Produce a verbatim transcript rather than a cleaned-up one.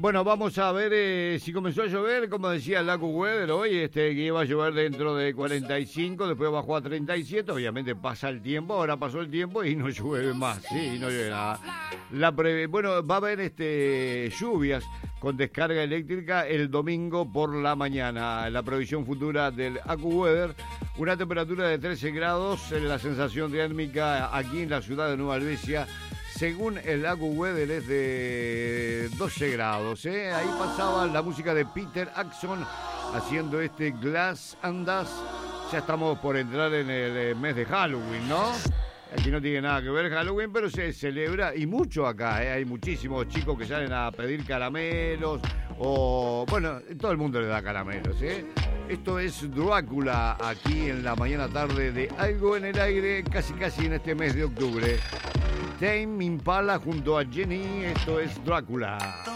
Bueno, vamos a ver eh, si comenzó a llover, como decía el AccuWeather hoy, este, que iba a llover dentro de cuarenta y cinco, después bajó a treinta y siete, obviamente pasa el tiempo, ahora pasó el tiempo y no llueve más, sí, no llueve nada. La pre, bueno, va a haber este, lluvias con descarga eléctrica el domingo por la mañana. La previsión futura del AccuWeather, una temperatura de trece grados, la sensación térmica aquí en la ciudad de Nueva Helvecia, según el AccuWeather, es de doce grados, ¿eh? Ahí pasaba la música de Peter Axon haciendo este Glass and Dust. Ya estamos por entrar en el mes de Halloween, ¿no? Aquí no tiene nada que ver Halloween, pero se celebra, y mucho acá, ¿eh? Hay muchísimos chicos que salen a pedir caramelos, o bueno, todo el mundo le da caramelos, ¿eh? Esto es Drácula, aquí en la mañana tarde de Algo en el Aire, casi casi en este mes de octubre. Tame Impala junto a Jenny, esto es Drácula.